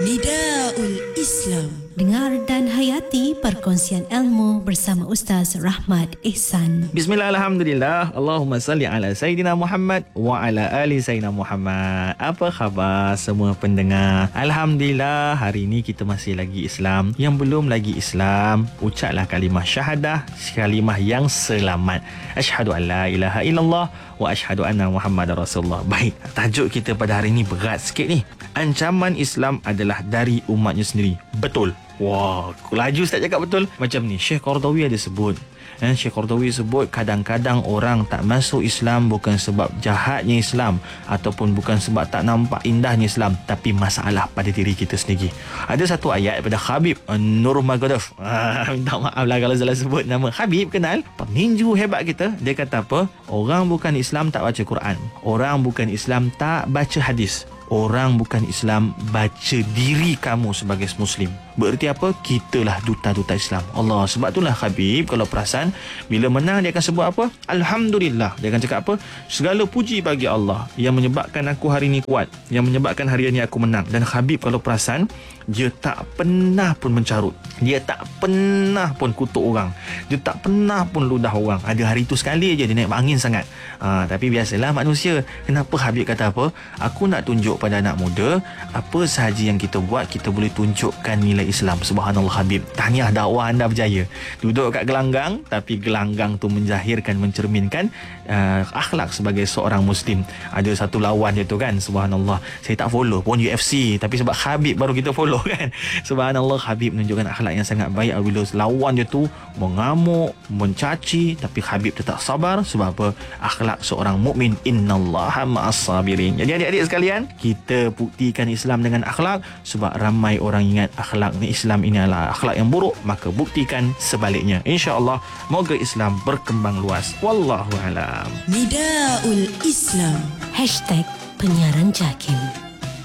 Nidaul Islam. Dengar dan hayati perkongsian ilmu bersama Ustaz Rahmat Ehsan. Bismillah, alhamdulillah. Allahumma salli ala Sayyidina Muhammad wa ala ali Sayyidina Muhammad. Apa khabar semua pendengar? Alhamdulillah, hari ini kita masih lagi Islam. Yang belum lagi Islam, ucaplah kalimah syahadah, kalimah yang selamat. Asyhadu an la ilaha illallah wa asyhadu anna Muhammadar Rasulullah. Baik, tajuk kita pada hari ini berat sikit ni. Ancaman Islam adalah dari umatnya sendiri. Betul. Wah, laju Ustaz cakap betul. Macam ni, Syekh Qardawi ada sebut. Syekh Qardawi sebut kadang-kadang orang tak masuk Islam bukan sebab jahatnya Islam ataupun bukan sebab tak nampak indahnya Islam, tapi masalah pada diri kita sendiri. Ada satu ayat daripada Habib Nurmagomedov. Minta maaf lah kalau salah sebut nama. Habib kenal, peninju hebat kita. Dia kata apa? Orang bukan Islam tak baca Quran. Orang bukan Islam tak baca hadis. Orang bukan Islam baca diri kamu sebagai Muslim. Bererti apa? Kitalah duta-duta Islam. Allah. Sebab itulah Habib kalau perasan bila menang dia akan sebut apa? Alhamdulillah. Dia akan cakap apa? Segala puji bagi Allah yang menyebabkan aku hari ini kuat, yang menyebabkan hari ini aku menang. Dan Habib kalau perasan, dia tak pernah pun mencarut. Dia tak pernah pun kutuk orang. Dia tak pernah pun ludah orang. Ada hari itu sekali je dia naik angin sangat. Tapi biasalah manusia. Kenapa Habib kata apa? Aku nak tunjuk pada anak muda, apa sahaja yang kita buat, kita boleh tunjukkan nilai Islam. Subhanallah Habib. Tahniah dakwah anda berjaya. Duduk kat gelanggang, tapi gelanggang tu menjahirkan, mencerminkan akhlak sebagai seorang Muslim. Ada satu lawan dia tu kan, subhanallah. Saya tak follow pun UFC, tapi sebab Habib baru kita follow kan. Subhanallah, Habib menunjukkan akhlak yang sangat baik. Bila lawan dia tu mengamuk, mencaci, tapi Habib tetap sabar. Sebab apa? Akhlak seorang mukmin, innallaha ma'as sabirin. Jadi adik-adik sekalian, kita buktikan Islam dengan akhlak. Sebab ramai orang ingat akhlak ni Islam ini adalah akhlak yang buruk, maka buktikan sebaliknya. InsyaAllah moga Islam berkembang luas. Wallahu a'lam. Nidaul Islam. #penyiaran JAKIM.